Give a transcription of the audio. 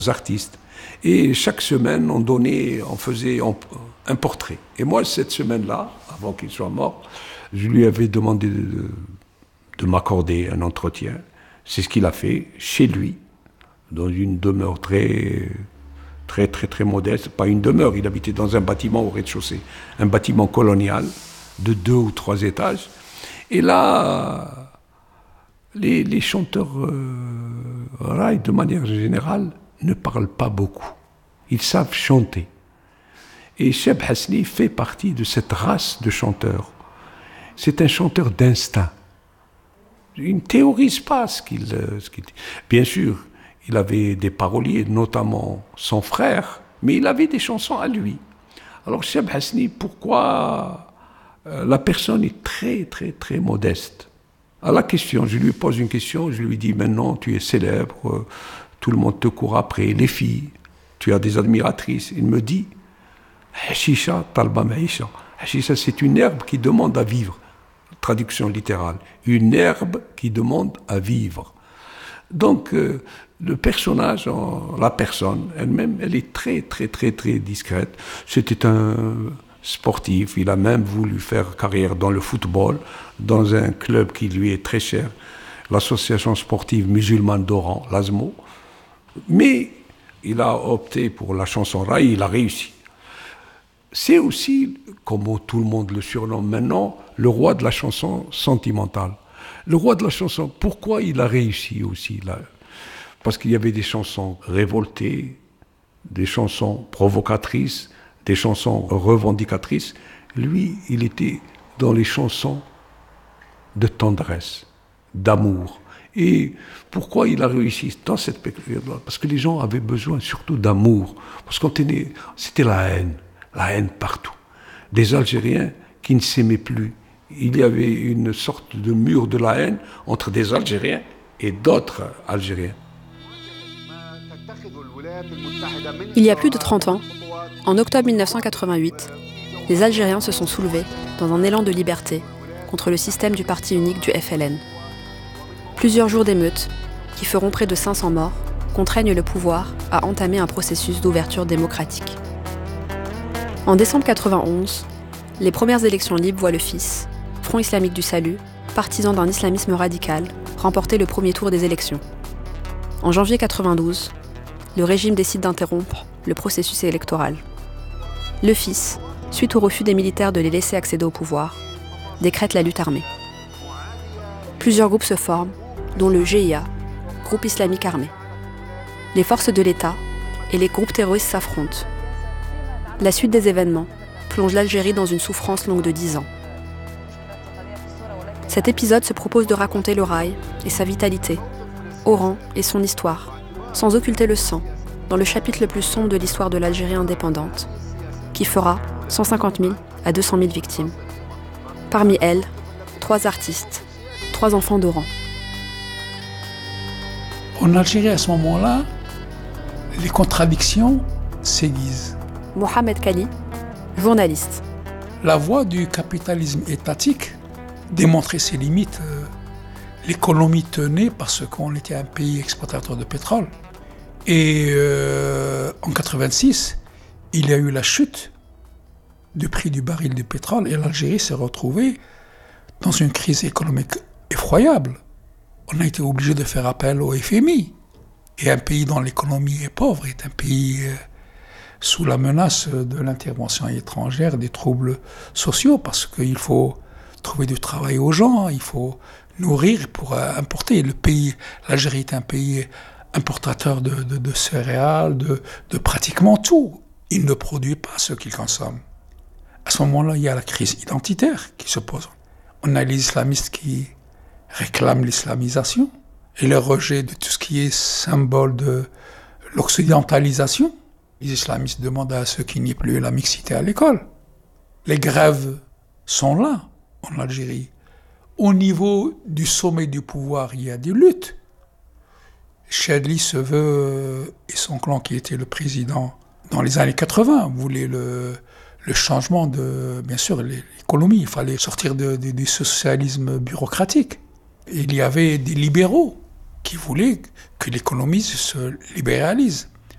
artistes. Et chaque semaine, on faisait un portrait. Et moi, cette semaine-là, avant qu'il soit mort, je lui avais demandé de m'accorder un entretien. C'est ce qu'il a fait chez lui, dans une demeure très modeste. Pas une demeure, il habitait dans un bâtiment au rez-de-chaussée, un bâtiment colonial de 2 ou 3 étages. Et là, les chanteurs raï, de manière générale, ne parlent pas beaucoup. Ils savent chanter. Et Cheb Hasni fait partie de cette race de chanteurs. C'est un chanteur d'instinct. Il ne théorise pas ce qu'il dit. Bien sûr, il avait des paroliers, notamment son frère, mais il avait des chansons à lui. Alors Cheb Hasni, pourquoi la personne est très modeste. À la question, je lui pose une question, je lui dis, maintenant tu es célèbre, tout le monde te court après, les filles, tu as des admiratrices. Il me dit, Hashisha talba maïcha. Hashisha, c'est une herbe qui demande à vivre. Traduction littérale. Une herbe qui demande à vivre. Donc, le personnage, la personne elle-même, elle est très discrète. C'était un sportif. Il a même voulu faire carrière dans le football, dans un club qui lui est très cher, l'association sportive musulmane d'Oran, l'ASMO. Mais il a opté pour la chanson raï, il a réussi. C'est aussi, comme tout le monde le surnomme maintenant, le roi de la chanson sentimentale. Le roi de la chanson, pourquoi il a réussi aussi là? Parce qu'il y avait des chansons révoltées, des chansons provocatrices, des chansons revendicatrices. Lui, il était dans les chansons de tendresse, d'amour. Et pourquoi il a réussi dans cette période-là? Parce que les gens avaient besoin surtout d'amour. Parce qu'on c'était la haine partout. Des Algériens qui ne s'aimaient plus. Il y avait une sorte de mur de la haine entre des Algériens et d'autres Algériens. Il y a plus de 30 ans, en octobre 1988, les Algériens se sont soulevés dans un élan de liberté contre le système du parti unique du FLN. Plusieurs jours d'émeutes, qui feront près de 500 morts, contraignent le pouvoir à entamer un processus d'ouverture démocratique. En décembre 1991, les premières élections libres voient le FIS, Front islamique du salut, partisan d'un islamisme radical, remporter le premier tour des élections. En janvier 1992, le régime décide d'interrompre le processus électoral. Le FIS, suite au refus des militaires de les laisser accéder au pouvoir, décrète la lutte armée. Plusieurs groupes se forment, dont le GIA, groupe islamique armé. Les forces de l'État et les groupes terroristes s'affrontent. La suite des événements plonge l'Algérie dans une souffrance longue de 10 ans. Cet épisode se propose de raconter le raï et sa vitalité, Oran et son histoire, sans occulter le sang, dans le chapitre le plus sombre de l'histoire de l'Algérie indépendante, qui fera 150 000 à 200 000 victimes. Parmi elles, 3 artistes, 3 enfants d'Oran. En Algérie, à ce moment-là, les contradictions s'aiguisent. Mohamed Kali, journaliste. La voie du capitalisme étatique démontrait ses limites. L'économie tenait parce qu'on était un pays exportateur de pétrole. Et en 1986, il y a eu la chute du prix du baril de pétrole et l'Algérie s'est retrouvée dans une crise économique effroyable. On a été obligé de faire appel au FMI. Et un pays dont l'économie est pauvre est un pays sous la menace de l'intervention étrangère, des troubles sociaux, parce qu'il faut trouver du travail aux gens, il faut nourrir pour importer. L'Algérie est un pays importateur de céréales, de pratiquement tout. Il ne produit pas ce qu'il consomme. À ce moment-là, il y a la crise identitaire qui se pose. On a les islamistes qui réclament l'islamisation et le rejet de tout ce qui est symbole de l'occidentalisation. Les islamistes demandent à ce qu'il n'y ait plus la mixité à l'école. Les grèves sont là, en Algérie. Au niveau du sommet du pouvoir, il y a des luttes. Chadli se veut, et son clan qui était le président dans les années 80, voulait le changement de, bien sûr, l'économie. Il fallait sortir du socialisme bureaucratique. Il y avait des libéraux qui voulaient que l'économie se libéralise.